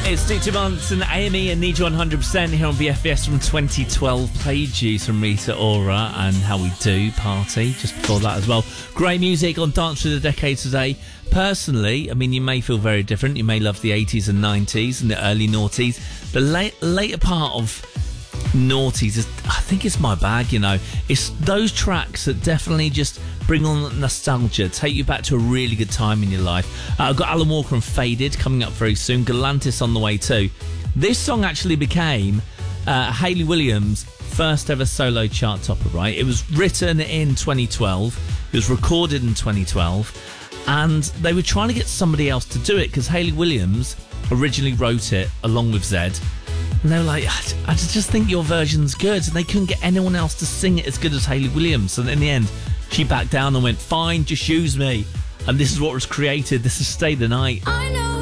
It's Dick Months and AME and Need You 100% here on BFBS from 2012. Played you some Rita Ora and How We Do Party just before that as well. Great music on Dance Through the Decades today. Personally, I mean, you may feel very different. You may love the 80s and 90s and the early noughties. The later part of noughties, I think it's my bag, you know. It's those tracks that definitely just bring on nostalgia, take you back to a really good time in your life. I've got Alan Walker and Faded coming up very soon. Galantis on the way too. This song actually became Hayley Williams' first ever solo chart topper, right? It was written in 2012. It was recorded in 2012. And they were trying to get somebody else to do it because Hayley Williams originally wrote it along with Zed. And they were like, I just think your version's good. And they couldn't get anyone else to sing it as good as Hayley Williams. And in the end, she backed down and went, fine, just use me. And this is what was created. This is Stay the Night. I know